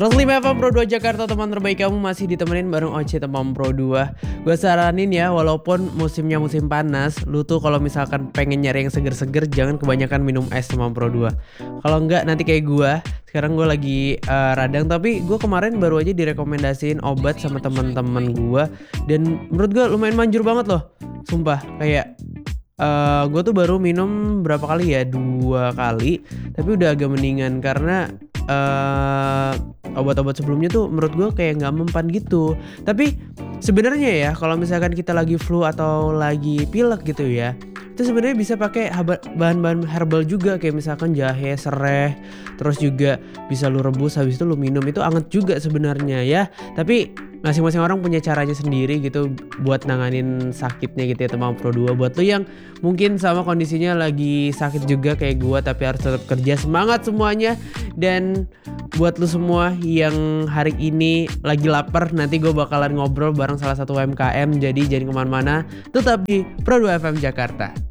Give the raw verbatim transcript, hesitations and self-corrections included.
seratus lima F M Pro dua Jakarta, teman terbaik kamu masih ditemenin bareng Oce teman Pro dua. Gue saranin ya, walaupun musimnya musim panas, lu tuh kalau misalkan pengen nyari yang seger-seger, jangan kebanyakan minum es teman Pro dua. Kalau enggak nanti kayak gue, sekarang gue lagi uh, radang, tapi gue kemarin baru aja direkomendasiin obat sama teman-teman gue, dan menurut gue lumayan manjur banget loh, sumpah. Kayak Uh, gue tuh baru minum berapa kali ya, dua kali, tapi udah agak mendingan karena uh, obat-obat sebelumnya tuh menurut gue kayak nggak mempan gitu. Tapi sebenarnya ya kalau misalkan kita lagi flu atau lagi pilek gitu ya, itu sebenarnya bisa pakai bahan-bahan herbal juga, kayak misalkan jahe, sereh, terus juga bisa lu rebus habis itu lu minum, itu anget juga sebenarnya ya. Tapi masing-masing orang punya caranya sendiri gitu buat nanganin sakitnya gitu ya teman Pro dua. Buat lu yang mungkin sama kondisinya lagi sakit juga kayak gua tapi harus tetap kerja, semangat semuanya. Dan buat lu semua yang hari ini lagi lapar, nanti gue bakalan ngobrol bareng salah satu U M K M, jadi jangan kemana-mana, tetap di Pro dua F M Jakarta.